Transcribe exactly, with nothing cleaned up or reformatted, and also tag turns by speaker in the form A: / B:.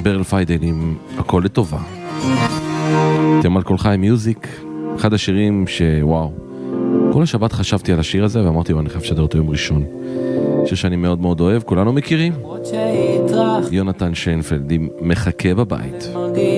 A: ברל פיידן עם הכל לטובה. אתם על כל חי מיוזיק, אחד השירים שוואו, כל השבת חשבתי על השיר הזה ואמרתי, אני חייב לשדר אותו יום ראשון. שיר שאני מאוד מאוד אוהב, כולנו מכירים. יונתן שיינפלד עם מחכה בבית.